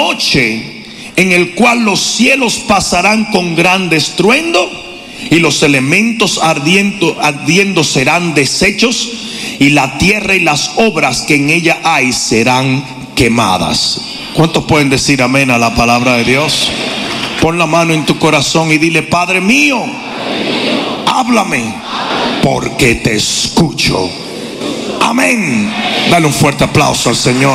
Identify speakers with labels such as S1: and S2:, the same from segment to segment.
S1: noche en el cual los cielos pasarán con gran estruendo y los elementos ardiendo serán deshechos, y la tierra y las obras que en ella hay serán quemadas. ¿Cuántos pueden decir amén a la palabra de Dios? Pon la mano en tu corazón y dile: Padre mío, háblame, porque te escucho. Amén. Dale un fuerte aplauso al Señor.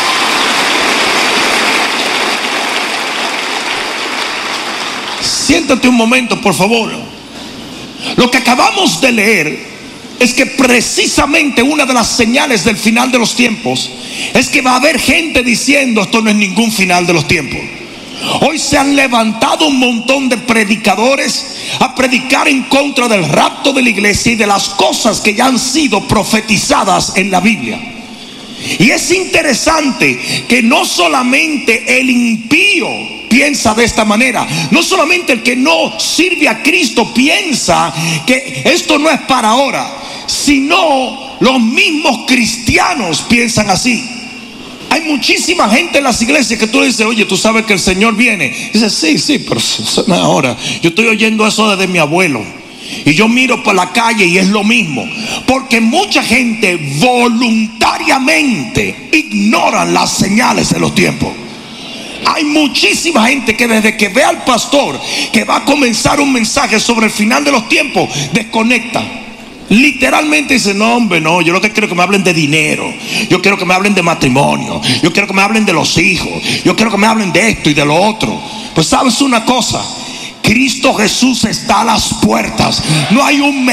S1: Siéntate un momento, por favor. Lo que acabamos de leer es que precisamente una de las señales del final de los tiempos es que va a haber gente diciendo: esto no es ningún final de los tiempos. Hoy se han levantado un montón de predicadores a predicar en contra del rapto de la iglesia y de las cosas que ya han sido profetizadas en la Biblia. Y es interesante que no solamente el impío piensa de esta manera, no solamente el que no sirve a Cristo piensa que esto no es para ahora, sino los mismos cristianos piensan así. Hay muchísima gente en las iglesias que tú le dices: oye, tú sabes que el Señor viene. Y dice: sí, pero eso no es ahora. Yo estoy oyendo eso desde mi abuelo. Y yo miro por la calle y es lo mismo. Porque mucha gente voluntariamente ignoran las señales de los tiempos. Hay muchísima gente que desde que ve al pastor que va a comenzar un mensaje sobre el final de los tiempos, desconecta. Literalmente dice: no, hombre, no, yo lo que quiero es que me hablen de dinero, yo quiero que me hablen de matrimonio, yo quiero que me hablen de los hijos, yo quiero que me hablen de esto y de lo otro. Pues sabes una cosa, Cristo Jesús está a las puertas. No hay un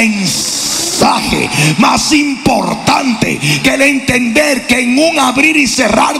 S1: mensaje más importante que el entender que en un abrir y cerrar